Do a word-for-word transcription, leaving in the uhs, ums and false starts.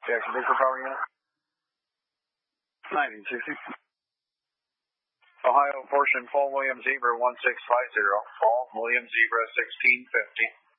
Jackson Baker Power Unit. nineteen sixty. Ohio portion, Paul William Zebra one six five zero. Paul William Zebra sixteen fifty.